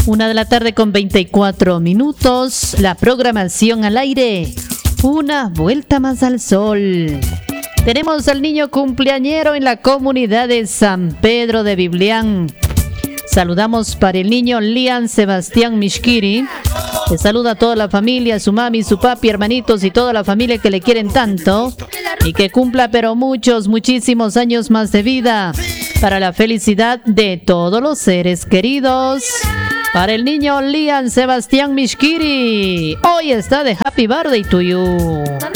1:24 p.m. La programación al aire. Una vuelta más al sol. Tenemos al niño cumpleañero en la comunidad de San Pedro de Biblián. Saludamos para el niño Lian Sebastián Mishkiri. Le saluda a toda la familia, su mami, su papi, hermanitos y toda la familia que le quieren tanto. Y que cumpla pero muchísimos años más de vida. Para la felicidad de todos los seres queridos. Para el niño Lian Sebastián Mishkiri. Hoy está de Happy Birthday to you.